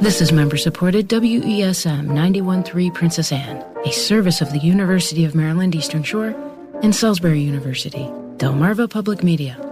This is member-supported WESM 91.3 Princess Anne, a service of the University of Maryland Eastern Shore and Salisbury University, Delmarva Public Media.